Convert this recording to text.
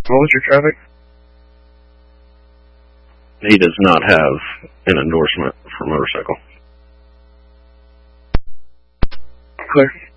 What was your traffic? He does not have an endorsement for motorcycle. Clear.